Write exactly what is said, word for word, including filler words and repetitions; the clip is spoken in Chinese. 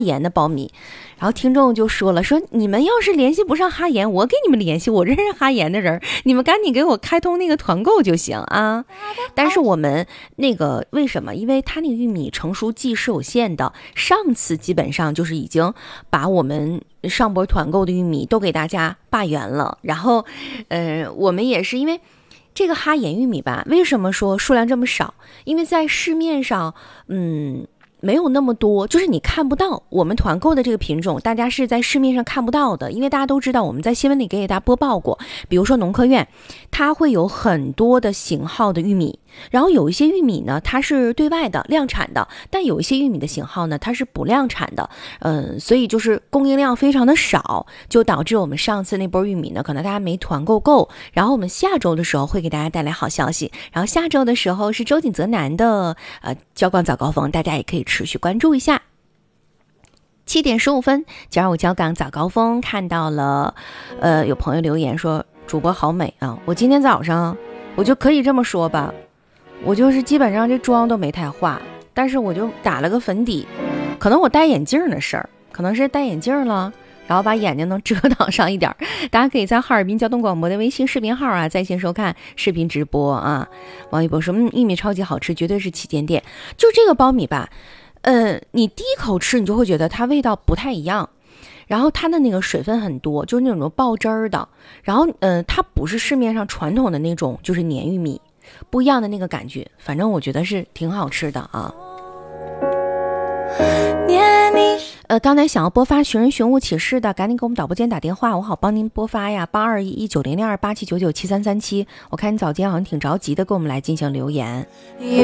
盐的苞米。然后听众就说了，说你们要是联系不上哈盐，我给你们联系，我认识哈盐的人，你们赶紧给我开通那个团购就行啊。但是我们那个为什么？因为它那个玉米成熟季是有限的，上次基本上就是已经把我们上波团购的玉米都给大家罢原了。然后呃，我们也是因为这个哈盐玉米吧，为什么说数量这么少？因为在市面上嗯没有那么多，就是你看不到我们团购的这个品种，大家是在市面上看不到的。因为大家都知道我们在新闻里给大家播报过，比如说农科院它会有很多的型号的玉米，然后有一些玉米呢它是对外的量产的，但有一些玉米的型号呢它是不量产的，嗯，所以就是供应量非常的少，就导致我们上次那波玉米呢可能大家没团购够。然后我们下周的时候会给大家带来好消息，然后下周的时候是周锦泽南的呃浇灌早高峰，大家也可以持续关注一下。七点十五分，九二五交港早高峰看到了，呃，有朋友留言说主播好美啊！我今天早上我就可以这么说吧，我就是基本上这妆都没太化，但是我就打了个粉底，可能我戴眼镜的事儿，可能是戴眼镜了，然后把眼睛能遮挡上一点。大家可以在哈尔滨交通广播的微信视频号啊在线收看视频直播啊。王一博说，嗯，玉米超级好吃，绝对是旗舰店。就这个苞米吧，呃，你第一口吃你就会觉得它味道不太一样，然后它的那个水分很多，就是那种爆汁儿的，然后呃，它不是市面上传统的那种就是黏玉米，不一样的那个感觉，反正我觉得是挺好吃的啊。呃，刚才想要播发寻人寻物启事的，赶紧给我们导播间打电话，我好帮您播发呀，八二一一九零零二八七九九七三三七。我看你早间好像挺着急的，给我们来进行留言。